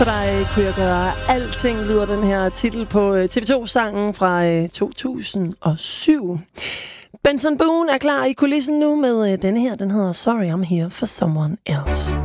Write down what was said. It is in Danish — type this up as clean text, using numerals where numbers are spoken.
For dig kunne jeg gøre alting, lyder den her titel på TV2-sangen fra 2007. Benson Boone er klar i kulissen nu med denne her. Den hedder Sorry I'm Here for Someone Else.